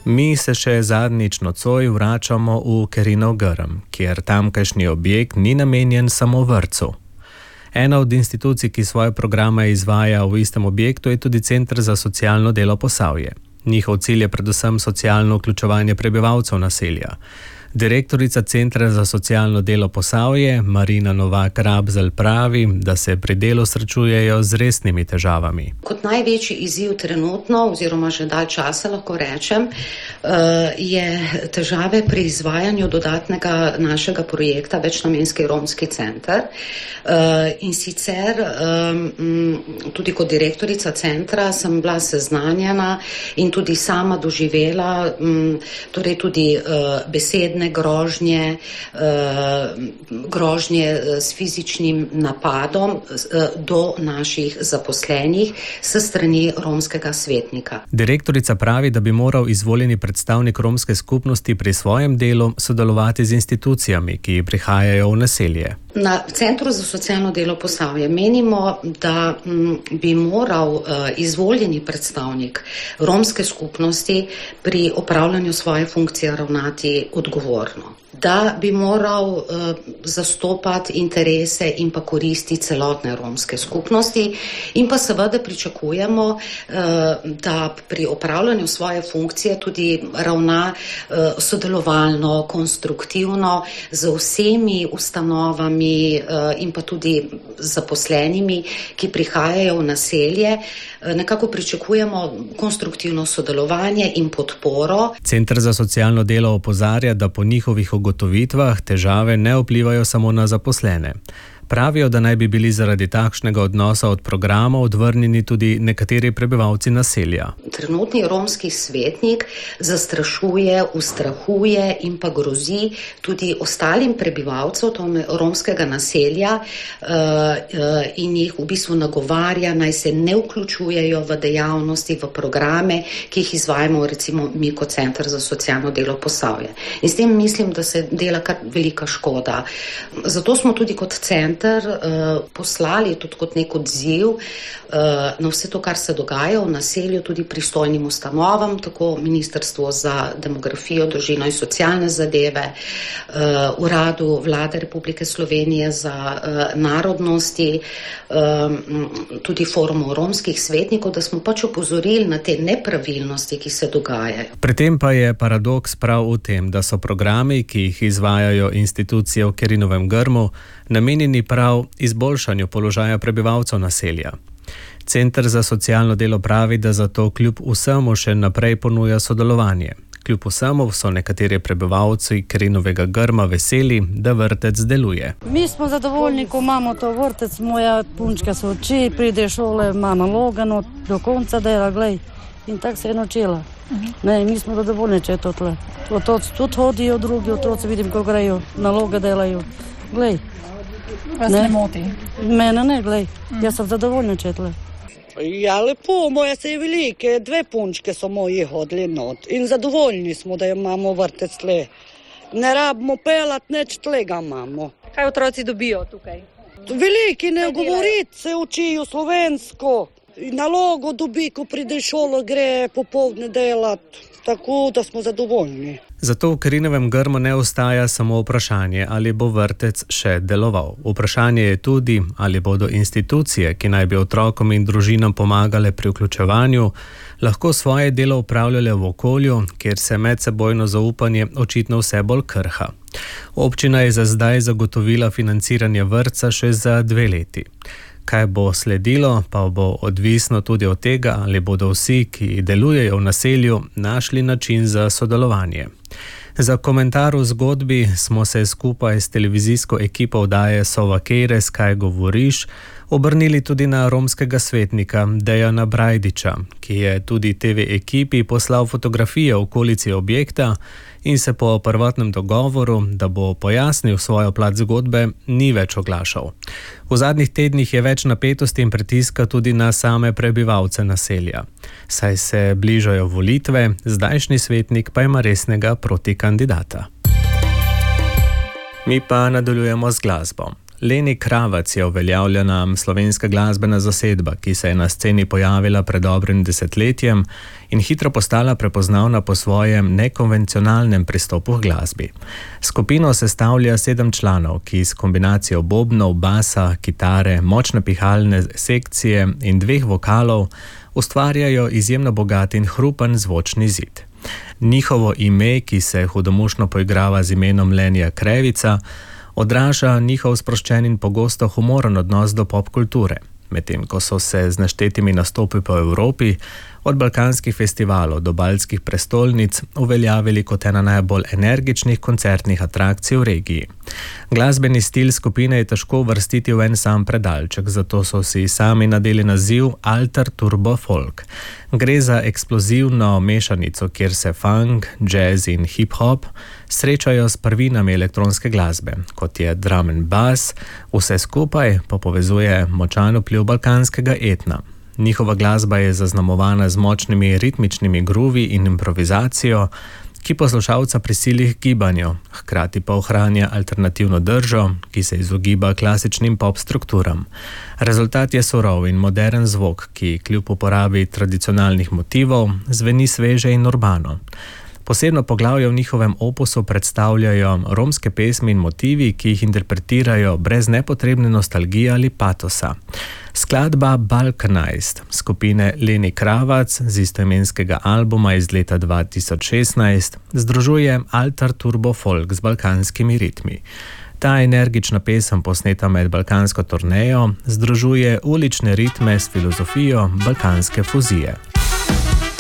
Mi se še zadnjič nocoj vračamo v Kerinov grm, kjer tamkajšnji objekt ni namenjen samo vrtcu. Ena od institucij, ki svoje programe izvaja v istem objektu, je tudi Center za socialno delo Posavje. Njihov cilj je predvsem socialno vključevanje prebivalcev naselja. Direktorica Centra za socialno delo Posavje, Marina Novak-Rabzelj, pravi, da se pri delu srečujejo z resnimi težavami. Kot največji izziv trenutno, oziroma že dalj časa lahko rečem, je težave pri izvajanju dodatnega našega projekta Večnamenski romski center. In sicer tudi kot direktorica centra sem bila seznanjena in tudi sama doživela torej tudi besedne grožnje s fizičnim napadom do naših zaposlenih s strani romskega svetnika. Direktorica pravi, da bi moral izvoljeni predstavnik romske skupnosti pri svojem delu sodelovati z institucijami, ki prihajajo v naselje. Na Centru za socialno delo Posavje menimo, da bi moral izvoljeni predstavnik romske skupnosti pri opravljanju svoje funkcije ravnati odgovorno. Da bi moral zastopati interese in pa koristi celotne romske skupnosti in pa seveda pričakujemo, da pri opravljanju svoje funkcije tudi ravna sodelovalno, konstruktivno z vsemi ustanovami in pa tudi zaposlenimi, ki prihajajo v naselje. Nekako pričakujemo konstruktivno sodelovanje in podporo. Center za socialno delo opozarja, da po njihovih ugotovitvah težave ne vplivajo samo na zaposlene. Pravijo, da naj bi bili zaradi takšnega odnosa od programa odvrnjeni tudi nekateri prebivalci naselja. Trenutni romski svetnik zastrašuje, ustrahuje in pa grozi tudi ostalim prebivalcev romskega naselja in jih v bistvu nagovarja, naj se ne vključujejo v dejavnosti, v programe, ki jih izvajamo recimo mi kot Center za socialno delo Posavje. In s tem mislim, da se dela kar velika škoda. Zato smo tudi kot center poslali tudi kot nek odziv na vse to, kar se dogaja v naselju, tudi pristojnim ustanovam, tako Ministrstvo za demografijo, družino in socialne zadeve, Uradu Vlade Republike Slovenije za narodnosti, tudi Forumu romskih svetnikov, da smo pač opozorili na te nepravilnosti, ki se dogajajo. Pri tem pa je paradoks prav v tem, da so programi, ki jih izvajajo institucije v Kerinovem grmu, namenjeni prav izboljšanju položaja prebivalcev naselja. Center za socialno delo pravi, da zato kljub vsemu še naprej ponuja sodelovanje. Kljub vsemu so nekateri prebivalci Kerinovega grma veseli, da vrtec deluje. Mi smo zadovoljni, ko imamo to vrtec, moja punčka se uči, pride šole, ima nalogano, do konca dela, glej. In tako se je naučila. Ne, mi smo zadovoljni, če je to tle. Otroci tudi hodijo, drugi otroci vidim, ko grejo, naloge delajo. Glej. Vas ne moti? Mene ne, glej. Jaz sem zadovoljna, če je tle. Ja, lepo, moje se je velike, 2 punčke so moji hodili not in zadovoljni smo, da imamo vrtec tle. Ne rabimo pelat, neč tle ga imamo. Kaj otroci dobijo tukaj? Veliki ne govoriti, se učijo slovensko. Nalogo dobi, ko pride šolo, gre popoldne delat, tako da smo zadovoljni. Zato v Kerinovem grmu ne ostaja samo vprašanje, ali bo vrtec še deloval. Vprašanje je tudi, ali bodo institucije, ki naj bi otrokom in družinam pomagale pri vključevanju, lahko svoje delo upravljale v okolju, kjer se medsebojno zaupanje očitno vse bolj krha. Občina je za zdaj zagotovila financiranje vrtca še za 2 leti. Kaj bo sledilo, pa bo odvisno tudi od tega, ali bodo vsi, ki delujejo v naselju, našli način za sodelovanje. Za komentar v zgodbi smo se skupaj s televizijsko ekipo oddaje Sova Kejres, kaj govoriš, obrnili tudi na romskega svetnika Dejana Brajdiča, ki je tudi TV ekipi poslal fotografije v okolici objekta in se po prvotnem dogovoru, da bo pojasnil svojo plat zgodbe, ni več oglašal. V zadnjih tednih je več napetosti in pritiska tudi na same prebivalce naselja. Saj se bližajo volitve, zdajšnji svetnik pa ima resnega protikandidata. Mi pa nadaljujemo z glasbo. Leni Kravac je uveljavljena slovenska glasbena zasedba, ki se je na sceni pojavila pred dobrim desetletjem in hitro postala prepoznavna po svojem nekonvencionalnem pristopu k glasbi. Skupino sestavlja 7 članov, ki s kombinacijo bobnov, basa, kitare, močne pihalne sekcije in 2 vokalov ustvarjajo izjemno bogat in hrupen zvočni zid. Njihovo ime, ki se hudomušno poigrava z imenom Lenija Krevica, odraža njihov sproščen in pogosto humoren odnos do popkulture, medtem ko so se z naštetimi nastopi po Evropi, od balkanskih festivalov do baltskih prestolnic, uveljavili kot ena najbolj energičnih koncertnih atrakcij v regiji. Glasbeni stil skupine je težko uvrstiti v en sam predalček, zato so si sami nadeli naziv Alter Turbo Folk. Gre za eksplozivno mešanico, kjer se funk, jazz in hip-hop srečajo s prvinami elektronske glasbe, kot je drum and bass, vse skupaj pa povezuje močan vpliv balkanskega etna. Njihova glasba je zaznamovana z močnimi ritmičnimi gruvi in improvizacijo, ki poslušalca prisili k gibanju, hkrati pa ohranja alternativno držo, ki se izogiba klasičnim pop strukturam. Rezultat je surov in modern zvok, ki kljub uporabi tradicionalnih motivov zveni sveže in urbano. Posebno poglavje v njihovem opusu predstavljajo romske pesmi in motivi, ki jih interpretirajo brez nepotrebne nostalgije ali patosa. Skladba Balkanized skupine Leni Kravac z istoimenskega albuma iz leta 2016 združuje Alter Turbo Folk z balkanskimi ritmi. Ta energična pesem, posneta med balkansko turnejo, združuje ulične ritme s filozofijo balkanske fuzije.